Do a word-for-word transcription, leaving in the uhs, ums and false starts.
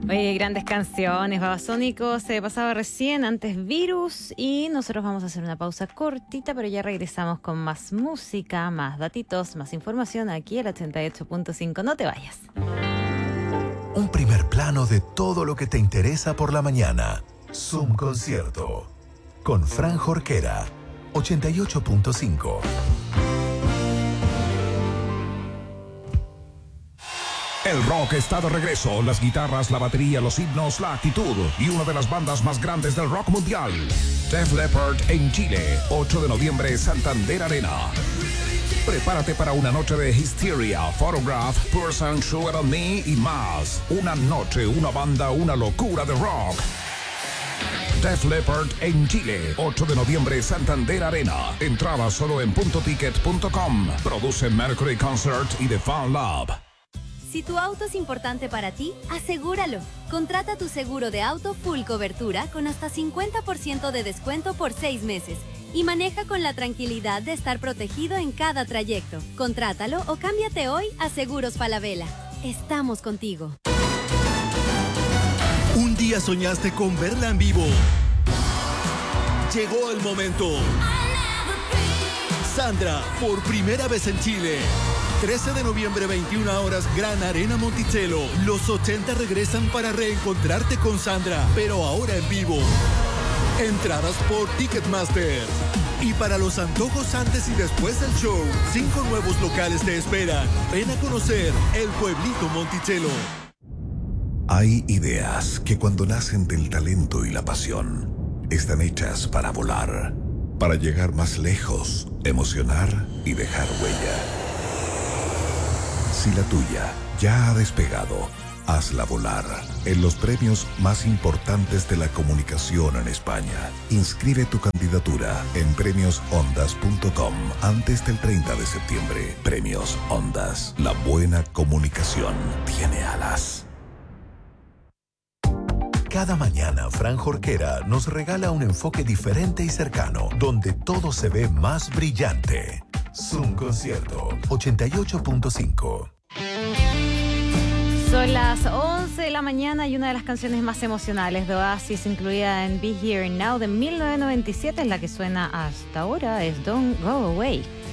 Oye, grandes canciones. Babasónicos se pasaba recién, antes Virus. Y nosotros vamos a hacer una pausa cortita, pero ya regresamos con más música, más datitos, más información aquí al ochenta y ocho punto cinco. No te vayas. Un primer plano de todo lo que te interesa por la mañana. Zoom Concierto. Con Fran Jorquera. ochenta y ocho punto cinco. El rock está de regreso. Las guitarras, la batería, los himnos, la actitud y una de las bandas más grandes del rock mundial. Def Leppard en Chile, ocho de noviembre, Santander Arena. Prepárate para una noche de Hysteria, Photograph, Person, Sugar on Me y más. Una noche, una banda, una locura de rock. Def Leppard en Chile, ocho de noviembre, Santander Arena. Entrada solo en punto ticket punto com. Produce Mercury Concert y The Fan Lab. Si tu auto es importante para ti, asegúralo. Contrata tu seguro de auto full cobertura con hasta cincuenta por ciento de descuento por seis meses y maneja con la tranquilidad de estar protegido en cada trayecto. Contrátalo o cámbiate hoy a Seguros Falabella. Estamos contigo. Un día soñaste con verla en vivo. Llegó el momento. Sandra, por primera vez en Chile. trece de noviembre, veintiuna horas, Gran Arena Monticello. Los ochenta regresan para reencontrarte con Sandra, pero ahora en vivo. Entradas por Ticketmaster. Y para los antojos antes y después del show, cinco nuevos locales te esperan. Ven a conocer el Pueblito Monticello. Hay ideas que cuando nacen del talento y la pasión, están hechas para volar, para llegar más lejos, emocionar y dejar huella. Si la tuya ya ha despegado, hazla volar en los premios más importantes de la comunicación en España. Inscribe tu candidatura en premios ondas punto com antes del treinta de septiembre. Premios Ondas. La buena comunicación tiene alas. Cada mañana, Fran Jorquera nos regala un enfoque diferente y cercano, donde todo se ve más brillante. Zoom Concierto, ochenta y ocho punto cinco. Son las once de la mañana y una de las canciones más emocionales de Oasis, incluida en Be Here Now de mil novecientos noventa y siete, es la que suena hasta ahora, es Don't Go Away.